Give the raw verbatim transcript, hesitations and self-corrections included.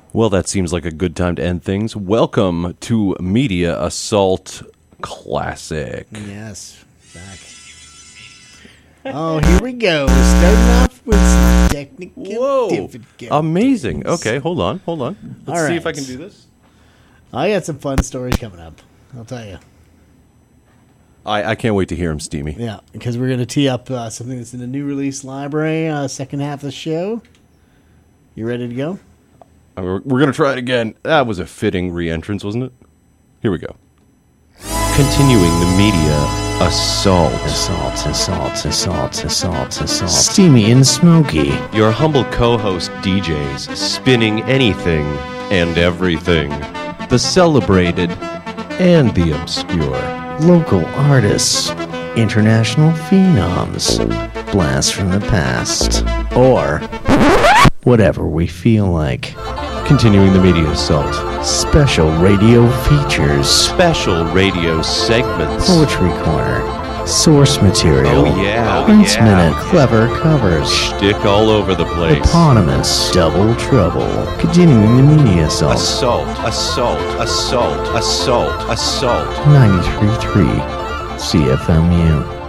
Well, that seems like a good time to end things. Welcome to Media Assault Classic. Yes, back. Oh, here we go. Starting off with some technical Whoa, difficulties. amazing. Okay, hold on, hold on. Let's All see if I right. can do this. I got some fun stories coming up. I'll tell you. I, I can't wait to hear him, Steamy. Yeah, because we're going to tee up uh, something that's in the new release library, uh, second half of the show. You ready to go? Uh, We're, we're going to try it again. That was a fitting re-entrance, wasn't it? Here we go. Continuing the media assault. Assault, assault, assault, assault, assault. Steamy and smoky. Your humble co-host D Js spinning anything and everything. The celebrated and the obscure. Local artists. International phenoms. Blast from the past. Or whatever we feel like. Continuing the media assault. Special radio features. Special radio segments. Poetry corner. Source material. Oh, yeah. Oh, Prince yeah. Minute clever covers. Shtick all over the place. Eponymous double trouble. Continuing the media assault. Assault, assault, assault, assault, assault. ninety-three point three C F M U.